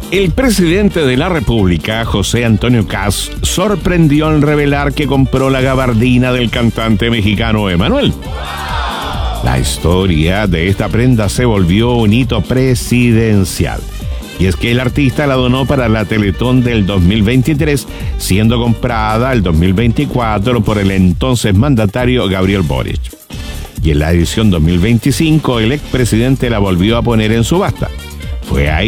El presidente de la República, José Antonio Kast, sorprendió al revelar que compró la gabardina del cantante mexicano Emmanuel. La historia de esta prenda se volvió un hito presidencial. Y es que el artista la donó para la Teletón del 2023, siendo comprada el 2024 por el entonces mandatario Gabriel Boric. Y en la edición 2025, el expresidente la volvió a poner en subasta. Fue ahí